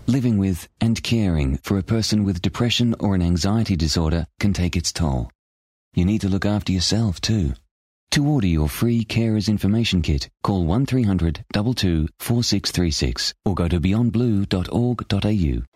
Living with and caring for a person with depression or an anxiety disorder can take its toll. You need to look after yourself too. To order your free Carers Information Kit, call 1300 22 4636 or go to beyondblue.org.au.